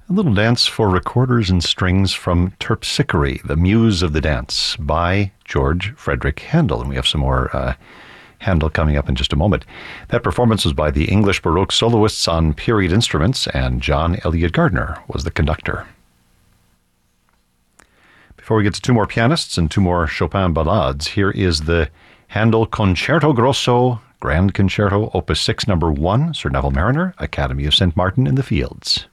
A little dance for recorders and strings from Terpsichore, the Muse of the Dance, by George Frederick Handel. And we have some more Handel coming up in just a moment. That performance was by the English Baroque soloists on period instruments, and John Eliot Gardner was the conductor. Before we get to two more pianists and two more Chopin ballades, here is the Handel Concerto Grosso, Grand Concerto, Opus 6, Number 1, Sir Neville Mariner, Academy of St. Martin in the Fields.